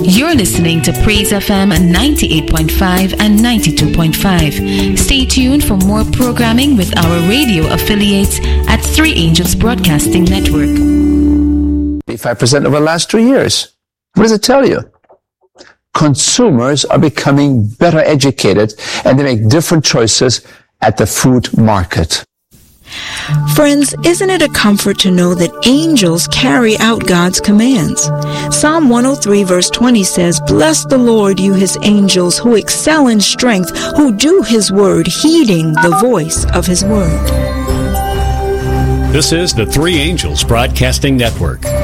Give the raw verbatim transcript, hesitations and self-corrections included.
You're listening to Praise F M ninety-eight point five and ninety-two point five. Stay tuned for more programming with our radio affiliates at Three Angels Broadcasting Network. five percent over the last two years. What does it tell you? Consumers are becoming better educated and they make different choices at the food market. Friends, isn't it a comfort to know that angels carry out God's commands? Psalm one oh three verse twenty says, "Bless the Lord, you his angels, who excel in strength, who do his word, heeding the voice of his word." This is the Three Angels Broadcasting Network.